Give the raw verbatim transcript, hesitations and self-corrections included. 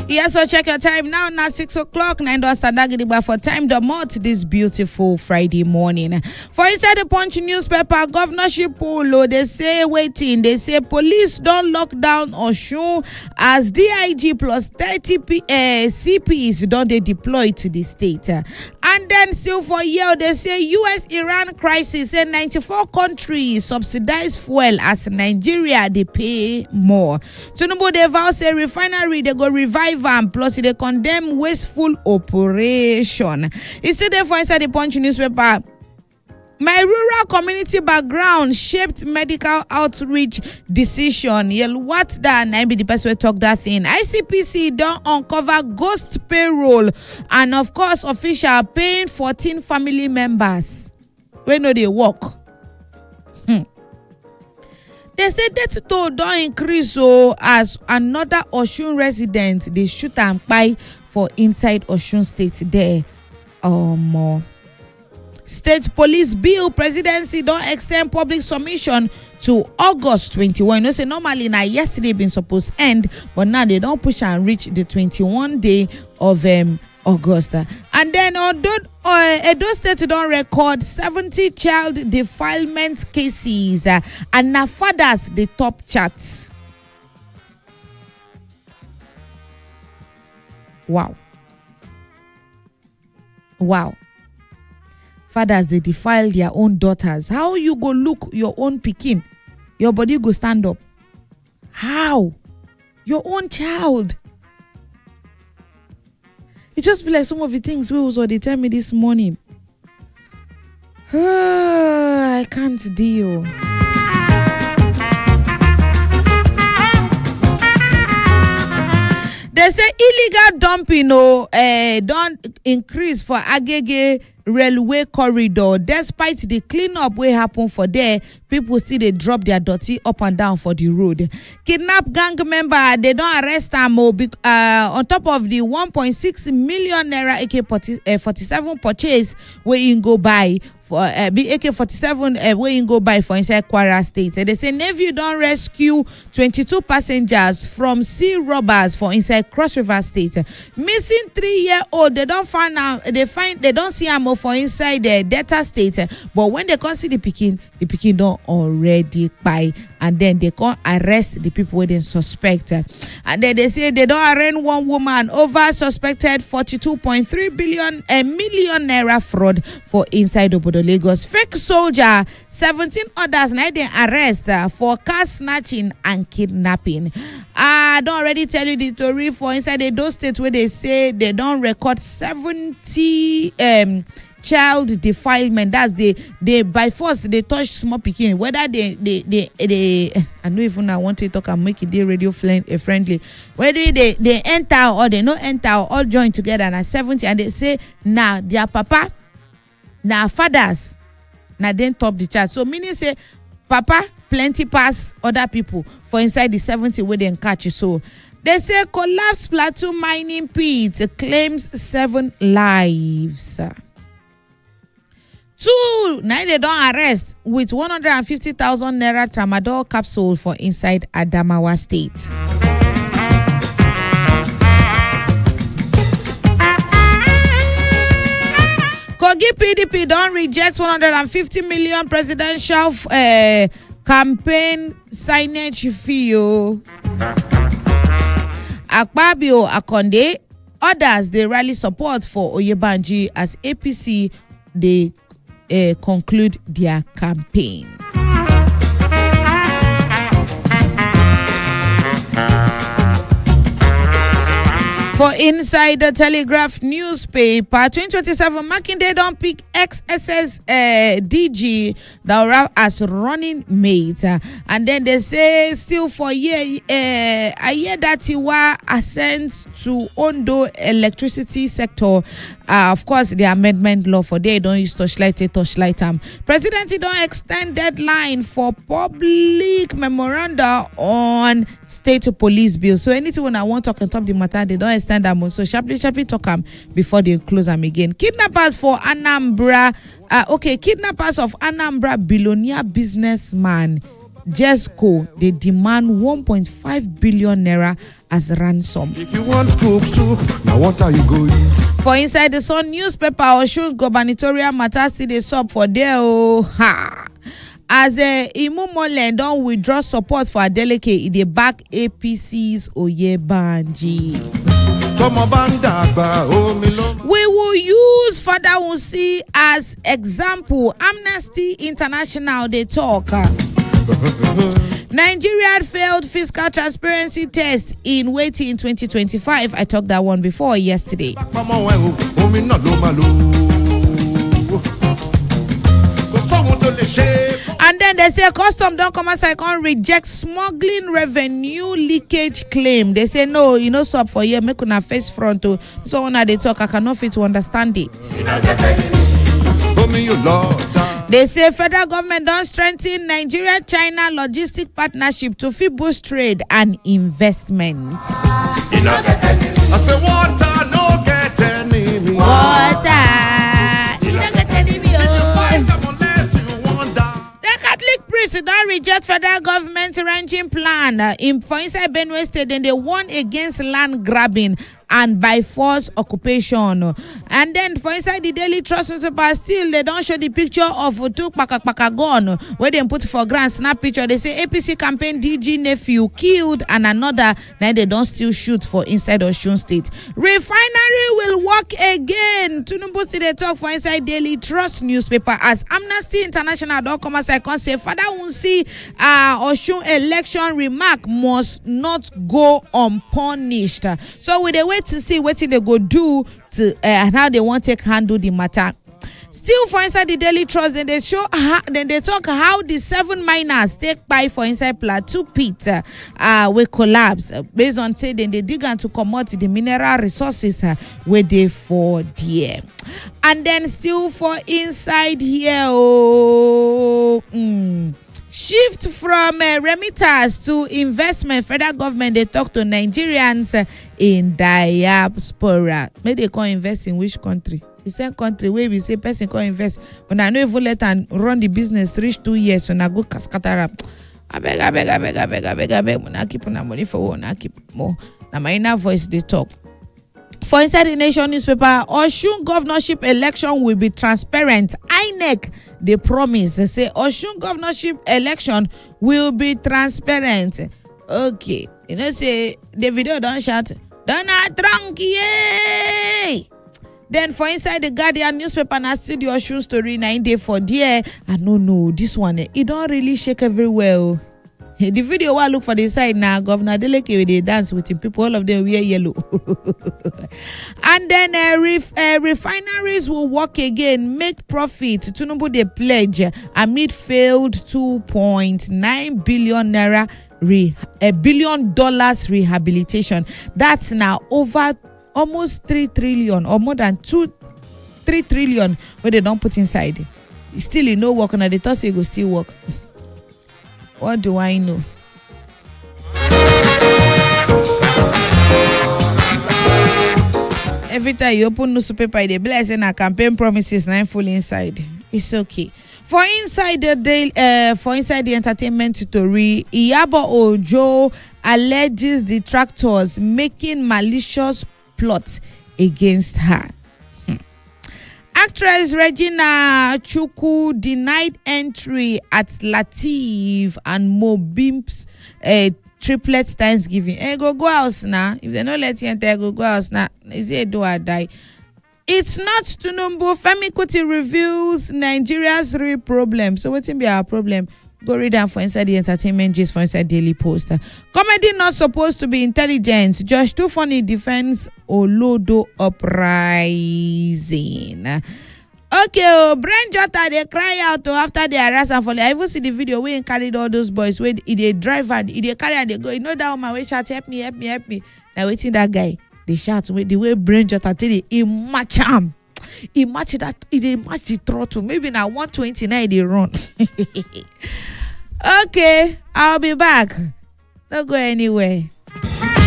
Yes, so check your time now. Now six o'clock. Nine dollars for time the month this beautiful Friday morning. For inside the Punch newspaper, governorship poll, they say waiting. They say police don't lock down Osun as D I G plus thirty P, uh, C Ps don't they deploy to the state. And then still for year, they say U S Iran crisis and ninety-four countries subsidize fuel as Nigeria they pay more. Tinubu they vow say refinery they go revive and plus they condemn wasteful operation. It's still there for inside the Punch newspaper. My rural community background shaped medical outreach decision. Yell what that and be the best way to talk that thing. I C P C don't uncover ghost payroll and of course official paying fourteen family members. When no they work. Hmm. They say death toll don't increase so as another Osun resident they shoot and buy for inside Osun State there. Um, uh, State police bill presidency don't extend public submission to August twenty-first. You know, say normally now yesterday been supposed to end, but now they don't push and reach the twenty-first day of um August. And then although uh, Edo State don't record seventy child defilement cases, uh, and now fathers the top charts. Wow. Wow. Fathers they defile their own daughters. How you go look your own pikin? Your body go stand up. How? Your own child. It just be like some of the things we also they tell me this morning. I can't deal. They say illegal dumping oh, uh, don't increase for Agege railway corridor. Despite the cleanup wey happen for there, people still they drop their dirty up and down for the road. Kidnap gang member, they don't arrest am uh, on top of the one point six million naira A K forty-seven purchase where you go buy for uh, A K forty-seven uh, where you go buy for inside Kwara State. They say Navy don't rescue twenty-two passengers from sea robbers for inside Cross River State. Missing three year old, they don't find out. They find they don't see am for inside the Delta State, but when they come see the pikin, the pikin don't already buy, and then they can't arrest the people where they suspect. And then they say they don't arraign one woman over suspected forty-two point three billion a million naira fraud for inside Obodo Lagos. Fake soldier, seventeen others now they arrest uh, for car snatching and kidnapping. I don't already tell you the story for inside the those states where they say they don't record seventy um child defilement. That's the they by force they touch small pikin, whether they they they, they I know even I want to talk and make it radio friendly, whether they they enter or they no enter or all join together and seventy, and they say now nah, their papa now nah, fathers now nah, then top the chart. So meaning say papa plenty pass other people for inside the seventy where they catch you. So they say collapse plateau mining pit claims seven lives. Two, now they don't arrest with one hundred fifty thousand naira tramadol capsule for inside Adamawa State. Kogi P D P don't reject one hundred fifty million presidential uh, campaign signage fee. Akpabio Akonde, others they rally support for Oyebanji as A P C they uh, conclude their campaign. For inside the Telegraph newspaper, twenty twenty-seven Makinde don't pick ex S S uh, D G Daura as running mate, uh, and then they say still for year uh, I hear that Tiwa ascends to Ondo electricity sector. Uh, of course, the amendment law for they don't use torchlight, torchlight. Um, President don't extend deadline for public memoranda on state police bill. So anything when I want to talk on top of the matter, they don't extend them. So sharply, sharply talk them before they close them again. Kidnappers for Anambra. Uh, okay, kidnappers of Anambra billionaire businessman Jesco, they demand one point five billion naira as ransom. If you want cook soup, now what are you going to use? For inside the Sun newspaper, Osun gubernatorial matter still dey sup for there. Oh, ha. As a Imumole don withdraw support for Adeleke, e dey back A P C's Oyebanji. We will use Father Wunsi as example. Amnesty International, they talk. Nigeria failed fiscal transparency test in waiting in twenty twenty-five. I talked that one before yesterday. And then they say custom don't come as I can reject smuggling revenue leakage claim. They say no, you know, so up for you, make una face front to so when they talk, I cannot fit to understand it. They say federal government don't strengthen Nigeria-China logistic partnership to fit boost trade and investment. I say water, no get any. Water, you don't get any. The Catholic priest don't reject federal government ranching plan. Uh, in for inside Benue State, then they warn against land grabbing and by force occupation. And then for inside the Daily Trust newspaper, still they don't show the picture of two paka paka gun where they put for grand snap picture. They say A P C campaign D G nephew killed and another. Now they don't still shoot for inside Osun State. Refinery will work again. Tinubu still they talk for inside Daily Trust newspaper as Amnesty International don't come as I can say Father Wunsi uh Osun election remark must not go unpunished. So with the way to see what they go do to uh, and how they want to handle the matter. Still for inside the Daily Trust, then they show how, then they talk how the seven miners take by for inside Plateau pit uh, uh will collapse uh, based on say then they dig and to commodity the mineral resources uh, where they for there. And then still for inside here oh mm, shift from uh, remittance to investment. Federal government they talk to Nigerians uh, in diaspora. May they come invest in which country? The same country where we say person come invest. When I know if we let and run the business reach two years, when I go cascatara. I beg, I beg, I beg, I beg, I beg, I beg. When I keep on money for one, I keep more. Now my inner voice they talk. For inside the Nation newspaper, Osun governorship election will be transparent. I N E C they promise. They say Osun governorship election will be transparent. Okay, you know say the video don't shout Donald Trump, yay! Then for inside the Guardian newspaper, na still the Osun story nine day for there. I no know this one. It don't really shake everywhere. The video I look for the side now, Governor Adeleke they dance with him. People, all of them wear yellow. And then uh, ref, uh, refineries will work again, make profit. Tinubu they pledge amid failed two point nine billion naira re, a billion dollars rehabilitation. That's now over almost three trillion or more than two, three trillion where they don't put inside. Still, you know, work on the thought it go still work. What do I know? Every time you open newspaper, they bless and a campaign promises nine full inside. It's okay. For inside the day, uh, for inside the entertainment story, Iyabo Ojo alleges detractors making malicious plots against her. Actress Regina Chukwu denied entry at Lateef and Mo Bim's uh, triplet Thanksgiving. Hey, go go house now. If they don't let you enter, go go house now. Is it do or die? It's not Tinubu. Femi Kuti reveals Nigeria's real problem. So what's be our problem? Go read down for inside the entertainment gist for inside Daily Post. Comedy not supposed to be intelligent. Josh Too Funny defends Olodo uprising. Okay, oh, Brent Jota they cry out oh, after they harass and follow. I even see the video where he carried all those boys where they drive and they carry and they go. You know that woman way shout help me, help me, help me. Now waiting that guy. They shout with the way Brent Jota tell you he match him. He match that he match the throttle. Maybe now one twenty-nine they run. Okay, I'll be back. Don't go anywhere.